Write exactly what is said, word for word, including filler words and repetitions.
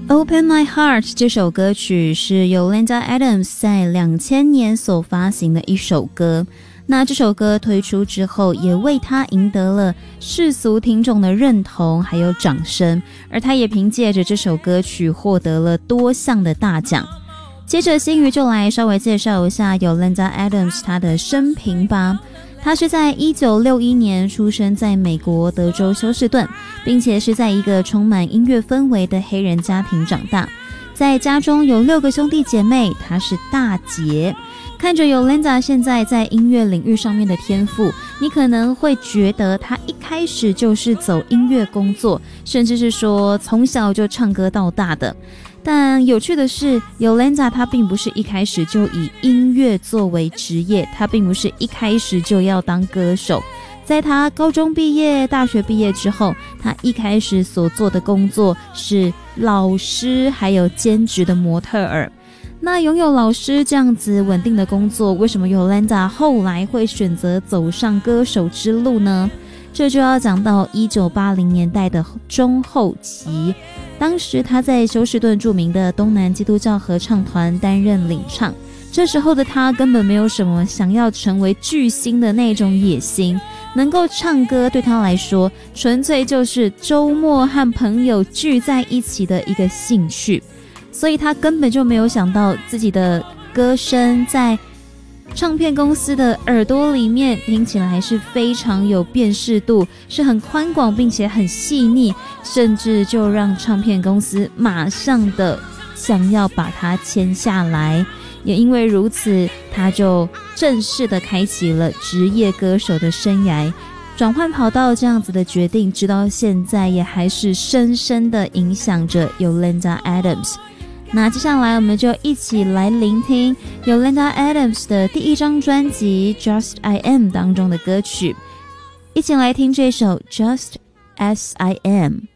Open My Heart 这首歌曲是由 Yolanda Adams 在两千年所发行的一首歌。那这首歌推出之后，也为他赢得了世俗听众的认同还有掌声，而他也凭借着这首歌曲获得了多项的大奖。接着新宇就来稍微介绍一下 Yolanda Adams 她的生平吧。她是在一九六一年出生在美国德州休斯顿，并且是在一个充满音乐氛围的黑人家庭长大。在家中有六个兄弟姐妹，她是大姐。看着 Yolanda 现在在音乐领域上面的天赋，你可能会觉得她一开始就是走音乐工作，甚至是说从小就唱歌到大的。但有趣的是 Yolanda 她并不是一开始就以音乐作为职业，她并不是一开始就要当歌手。在她高中毕业、大学毕业之后，她一开始所做的工作是老师还有兼职的模特儿。那拥有老师这样子稳定的工作，为什么 Yolanda 后来会选择走上歌手之路呢？这就要讲到一九八零年代的中后期，当时他在休斯顿著名的东南基督教合唱团担任领唱。这时候的他根本没有什么想要成为巨星的那种野心，能够唱歌对他来说纯粹就是周末和朋友聚在一起的一个兴趣，所以他根本就没有想到自己的歌声在唱片公司的耳朵里面听起来是非常有辨识度，是很宽广并且很细腻，甚至就让唱片公司马上的想要把它签下来。也因为如此，他就正式的开启了职业歌手的生涯。转换跑道这样子的决定，直到现在也还是深深的影响着 Yolanda Adams。那接下来我们就一起来聆听 Yolanda Adams 的第一张专辑 Just I Am 当中的歌曲，一起来听这首 Just As I Am。